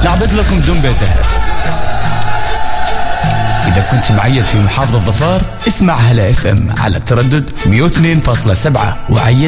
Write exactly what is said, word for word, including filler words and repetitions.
لعبت لكم دنبه ذهب. إذا كنت معيد في محافظة ظفار اسمع هلا اف ام على التردد مئة واثنين فاصلة سبعة وعيد